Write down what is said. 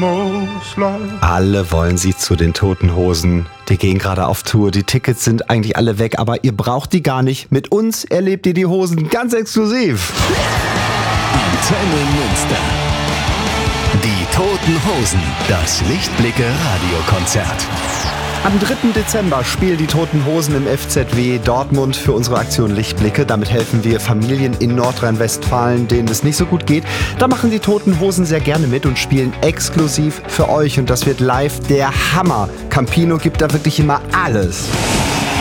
almost like. Alle wollen sie zu den Toten Hosen. Die gehen gerade auf Tour, die Tickets sind eigentlich alle weg, aber ihr braucht die gar nicht. Mit uns erlebt ihr die Hosen ganz exklusiv. Antenne Münster. Die Toten Hosen, das Lichtblicke Radiokonzert. Am 3. Dezember spielen die Toten Hosen im FZW Dortmund für unsere Aktion Lichtblicke. Damit helfen wir Familien in Nordrhein-Westfalen, denen es nicht so gut geht. Da machen die Toten Hosen sehr gerne mit und spielen exklusiv für euch. Und das wird live der Hammer. Campino gibt da wirklich immer alles.